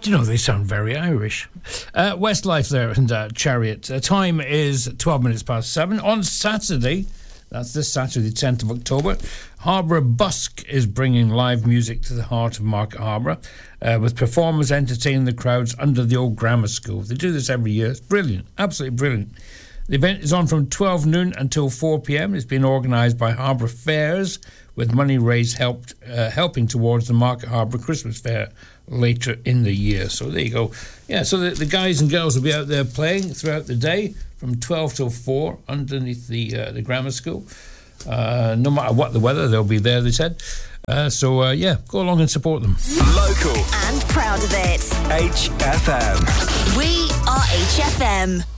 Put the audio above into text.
Do you know, they sound very Irish. Westlife there and Chariot. Time is 12 minutes past 7. On Saturday, that's this Saturday, 10th of October, Harbour Busk is bringing live music to the heart of Market Harbour, with performers entertaining the crowds under the old grammar school. They do this every year. It's brilliant, absolutely brilliant. The event is on from 12 noon until 4 p.m. It's been organised by Harbour Fairs, with money raised helping towards the Market Harbour Christmas Fair later in the year. So there you go. Yeah, so the guys and girls will be out there playing throughout the day from 12 till 4 underneath the grammar school. No matter what the weather, they'll be there, they said. So go along and support them. Local. And proud of it. HFM. We are HFM.